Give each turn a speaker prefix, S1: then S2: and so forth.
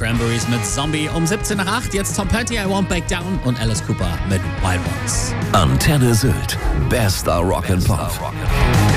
S1: Cranberries mit Zombie um 17 nach 8. Jetzt Tom Petty, I Won't Back Down und Alice Cooper mit Wild Ones.
S2: Antenne Sylt. Bester Rock and Pop.